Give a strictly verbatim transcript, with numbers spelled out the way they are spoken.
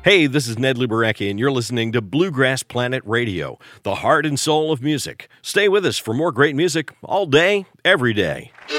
Hey, this is Ned Luberecki, and you're listening to Bluegrass Planet Radio, the heart and soul of music. Stay with us for more great music all day, every day.